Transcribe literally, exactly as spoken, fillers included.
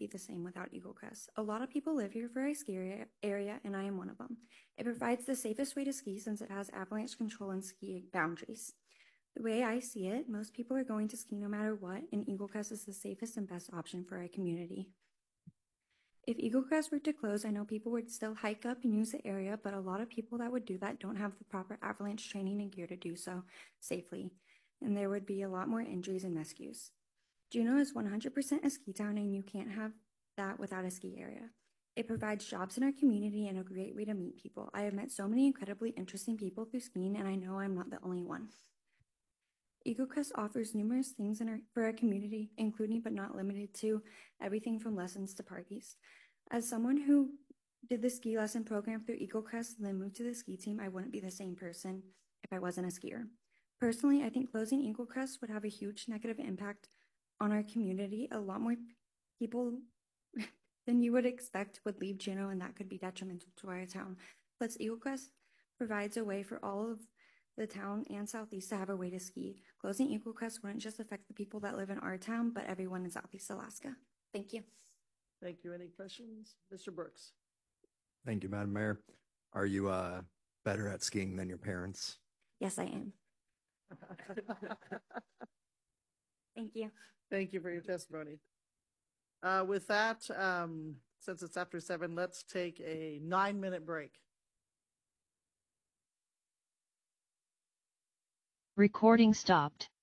be the same without Eagle Crest. A lot of people live here for a ski area, and I am one of them. It provides the safest way to ski since it has avalanche control and ski boundaries. The way I see it, most people are going to ski no matter what, and Eagle Crest is the safest and best option for our community. If Eagle Crest were to close, I know people would still hike up and use the area, but a lot of people that would do that don't have the proper avalanche training and gear to do so safely, and there would be a lot more injuries and rescues. Juneau is one hundred percent a ski town, and you can't have that without a ski area. It provides jobs in our community and a great way to meet people. I have met so many incredibly interesting people through skiing, and I know I'm not the only one. Eagle Crest offers numerous things in our, for our community, including but not limited to everything from lessons to parties. As someone who did the ski lesson program through Eagle Crest and then moved to the ski team, I wouldn't be the same person if I wasn't a skier. Personally, I think closing Eagle Crest would have a huge negative impact on our community. A lot more people than you would expect would leave Juneau, and that could be detrimental to our town. Plus, Eagle Crest provides a way for all of the town and Southeast to have a way to ski. Closing Eagle Crest wouldn't just affect the people that live in our town, but everyone in Southeast Alaska. Thank you. Thank you. Any questions? Mister Brooks. Thank you, Madam Mayor. Are you uh, better at skiing than your parents? Yes, I am. Thank you. Thank you for your testimony. Uh, with that, um, since it's after seven, let's take a nine minute break. Recording stopped.